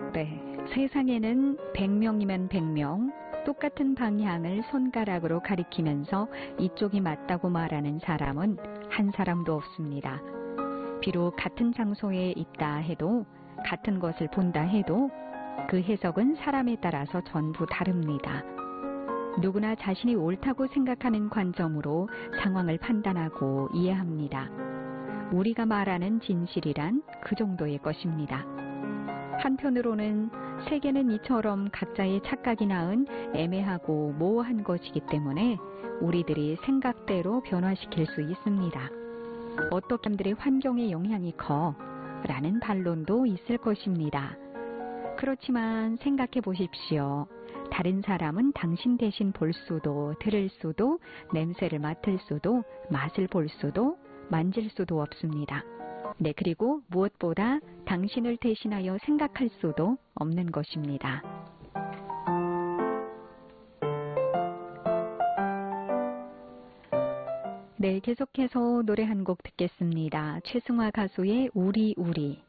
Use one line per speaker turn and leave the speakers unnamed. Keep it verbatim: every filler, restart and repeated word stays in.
네, 세상에는 백 명이면 백 명, 똑같은 방향을 손가락으로 가리키면서 이쪽이 맞다고 말하는 사람은 한 사람도 없습니다. 비록 같은 장소에 있다 해도, 같은 것을 본다 해도 그 해석은 사람에 따라서 전부 다릅니다. 누구나 자신이 옳다고 생각하는 관점으로 상황을 판단하고 이해합니다. 우리가 말하는 진실이란 그 정도의 것입니다. 한편으로는 세계는 이처럼 각자의 착각이 낳은 애매하고 모호한 것이기 때문에 우리들이 생각대로 변화시킬 수 있습니다. 어떤 사람들의 환경의 영향이 커 라는 반론도 있을 것입니다. 그렇지만 생각해 보십시오. 다른 사람은 당신 대신 볼 수도, 들을 수도, 냄새를 맡을 수도, 맛을 볼 수도, 만질 수도 없습니다. 네, 그리고 무엇보다 당신을 대신하여 생각할 수도 없는 것입니다. 네, 계속해서 노래 한 곡 듣겠습니다. 최승화 가수의 우리 우리.